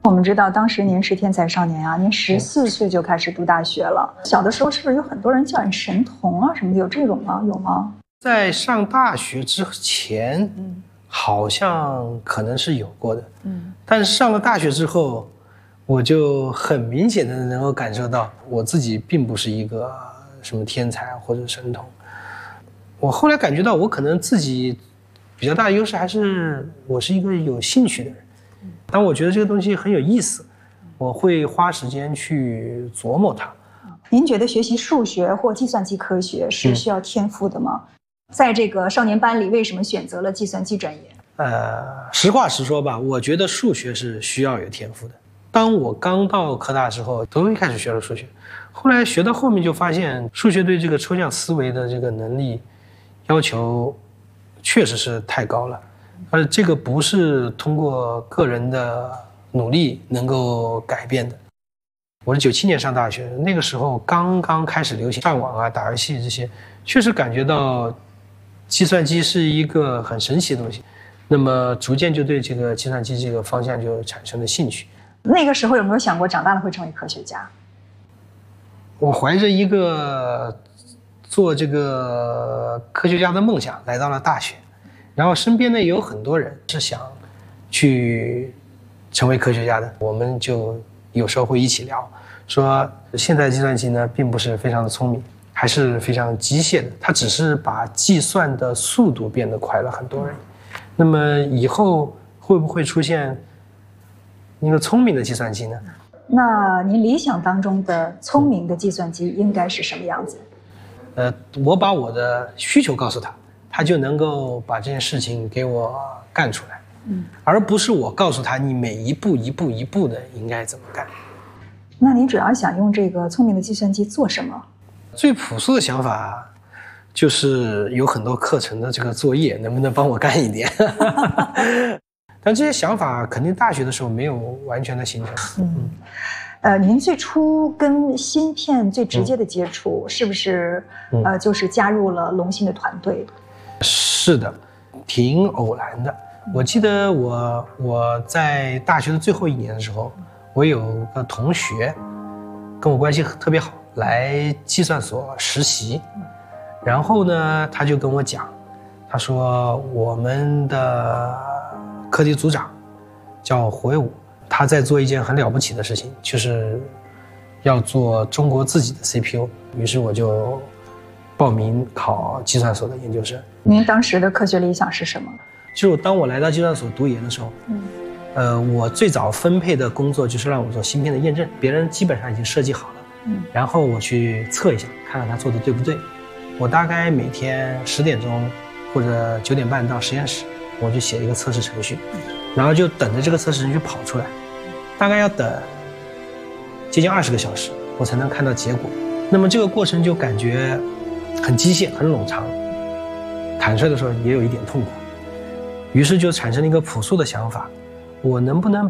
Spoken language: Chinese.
我们知道当时您是天才少年啊，您14岁就开始读大学了。小的时候是不是有很多人叫你神童啊什么的？有这种吗？有吗？ 在上大学之前，好像可能是有过的，但是上了大学之后，我就很明显的能够感受到我自己并不是一个什么天才或者神童。我后来感觉到我可能自己比较大的优势还是我是一个有兴趣的人。当我觉得这个东西很有意思，我会花时间去琢磨它。 您觉得学习数学或计算机科学是需要天赋的吗？在这个少年班里，为什么选择了计算机专业？ 实话实说吧，我觉得数学是需要有天赋的。当我刚到科大之后，都一开始学了数学，后来学到后面就发现，数学对这个抽象思维的这个能力要求确实是太高了。而这个不是通过个人的努力能够改变的。我是97年上大学，那个时候刚刚开始流行上网啊、打游戏这些，确实感觉到计算机是一个很神奇的东西。那么逐渐就对这个计算机这个方向就产生了兴趣。 那个时候有没有想过长大了会成为科学家？ 我怀着一个做这个科学家的梦想来到了大学。然后身边呢也有很多人是想去成为科学家的，我们就有时候会一起聊，说现在计算机呢并不是非常的聪明，还是非常机械的，它只是把计算的速度变得快了很多而已。那么以后会不会出现一个聪明的计算机呢？ 那您理想当中的聪明的计算机应该是什么样子？ 我把我的需求告诉他，他就能够把这件事情给我干出来，而不是我告诉他你每一步一步一步的应该怎么干。 那你主要想用这个聪明的计算机做什么？ 最朴素的想法就是有很多课程的这个作业，能不能帮我干一点？但这些想法肯定大学的时候没有完全的形成。 您最初跟芯片最直接的接触，是不是就是加入了龙芯的团队？ 是的，挺偶然的。我记得我在大学的最后1年的时候，我有个同学跟我关系特别好，来计算所实习。然后呢，他就跟我讲，他说我们的课题组长叫胡卫武，他在做一件很了不起的事情，就是要做中国自己的 CPU。于是我就报名考计算所的研究生。 您当时的科学理想是什么？ 就当我来到计算所读研的时候，我最早分配的工作就是让我做芯片的验证，别人基本上已经设计好了，然后我去测一下，看看他做的对不对。我大概每天10点钟或者9点半到实验室，我就写一个测试程序，然后就等着这个测试程序跑出来，大概要等接近20个小时，我才能看到结果。那么这个过程就感觉很机械、很冗长，坦率的说也有一点痛苦。于是就产生了一个朴素的想法，我能不能